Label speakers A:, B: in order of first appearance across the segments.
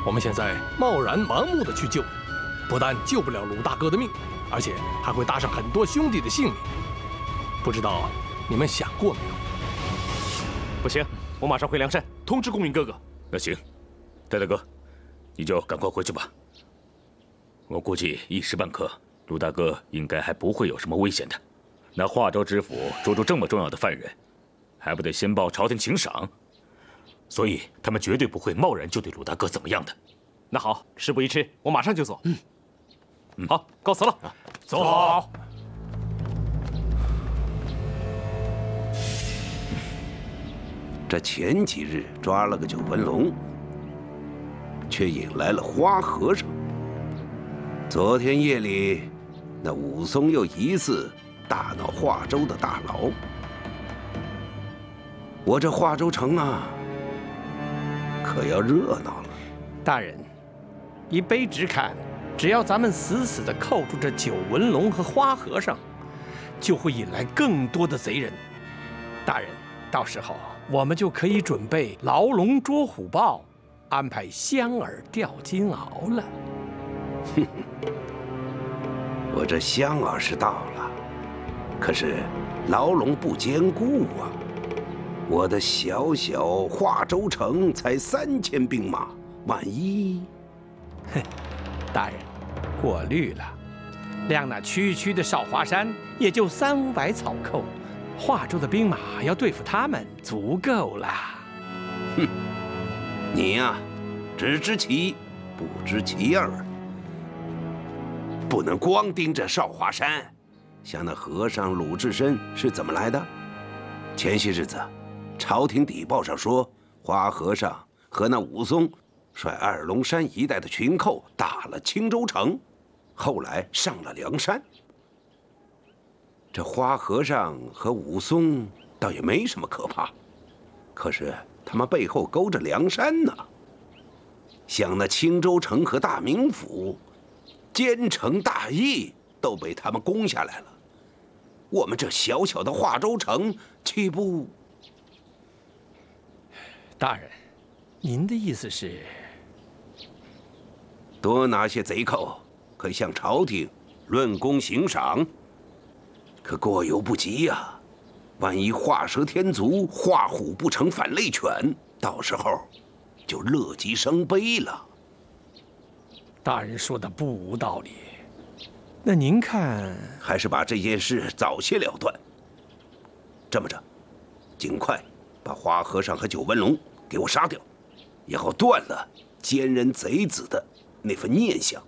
A: 我们现在贸然盲目的去救，不但救不了鲁大哥的命，而且还会搭上很多兄弟的性命。不知道你们想过没有？
B: 不行，我马上回梁山通知公明哥哥。
C: 那行，戴大哥，你就赶快回去吧。我估计一时半刻，鲁大哥应该还不会有什么危险的。那华州知府捉住这么重要的犯人，还不得先报朝廷请赏？所以他们绝对不会贸然就对鲁大哥怎么样的。
B: 那好，事不宜迟，我马上就走。好，告辞了。
A: 走好。
D: 这前几日抓了个九纹龙，却引来了花和尚。昨天夜里，那武松又疑似大闹华州的大牢。我这华州城啊，可要热闹了。
E: 大人，以卑职看，只要咱们死死地扣住这九纹龙和花和尚，就会引来更多的贼人。大人，到时候我们就可以准备牢笼捉虎豹，安排香饵钓金鳌了。
D: 我这香饵是到了，可是牢笼不坚固啊！我的小小华州城才3000兵马，万一……
E: 大人，过虑了。量那区区的少华山，也就300-500草寇，华州的兵马要对付他们足够了。
D: 哼，你呀，只知其一，不知其二。不能光盯着少华山。像那和尚鲁智深是怎么来的？前些日子，朝廷邸报上说，花和尚和那武松率二龙山一带的群寇打了青州城，后来上了梁山。这花和尚和武松倒也没什么可怕，可是他们背后勾着梁山呢。像那青州城和大名府，坚城大义都被他们攻下来了，我们这小小的华州城岂不……
E: 大人，您的意思是，
D: 多拿些贼寇，可以向朝廷论功行赏。可过犹不及呀，万一画蛇添足，画虎不成反类犬，到时候就乐极生悲了。
E: 大人说的不无道理。那您看，
D: 还是把这件事早些了断。这么着，尽快把花和尚和九纹龙给我杀掉，也好断了奸人贼子的那份念想。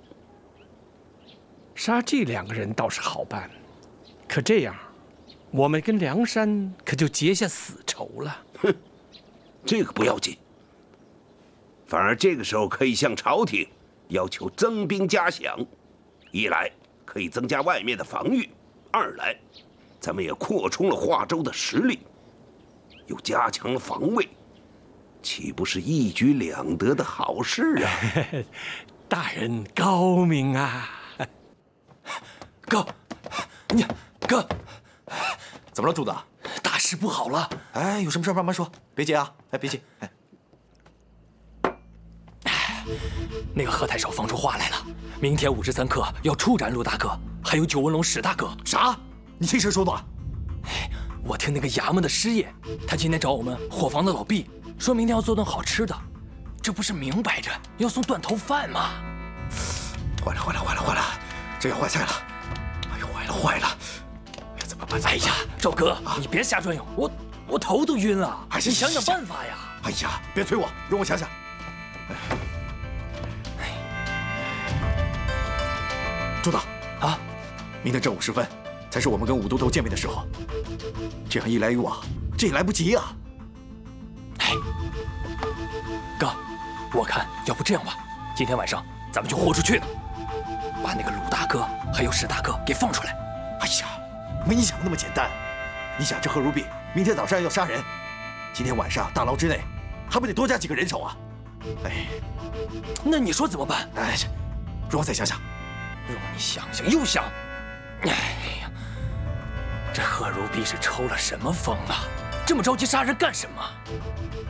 E: 杀这2个人倒是好办，可这样，我们跟梁山可就结下死仇了。
D: 哼，这个不要紧，反而这个时候可以向朝廷要求增兵加饷，一来可以增加外面的防御，二来咱们也扩充了华州的实力，又加强了防卫，岂不是一举两得的好事啊？
E: 大人高明啊！
F: 哥，哥，
G: 怎么了，柱子？
F: 大事不好了！
G: 哎，有什么事慢慢说，别急啊！哎，别急，哎。
F: 那个贺太守放出话来了，明天5时3刻要出斩陆大哥，还有九纹龙史大哥。
G: 啥？你听谁说的？
F: 哎，我听那个衙门的师爷，他今天找我们伙房的老毕，说明天要做顿好吃的，这不是明摆着要送断头饭吗？
G: 坏了，这要坏菜了！哎呦，坏了！哎呀，怎么办？
F: 哎呀，赵哥，你别瞎转悠，我头都晕了。
G: 哎，
F: 你想想办法呀！
G: 哎呀，别催我，容我想想。柱子
F: 啊，
G: 明天正午时分，才是我们跟武都头见面的时候。这样一来一往，这也来不及啊！
F: 哎，哥，我看要不这样吧，今天晚上咱们就豁出去了，把那个鲁大哥还有史大哥给放出来。
G: 哎呀，没你想的那么简单。你想这贺如弼明天早上要杀人，今天晚上大牢之内还不得多加几个人手啊？哎，
F: 那你说怎么办？
G: 哎，容我再想想。
F: 让你想想又想，哎呀，这贺如弼是抽了什么风啊？这么着急杀人干什么？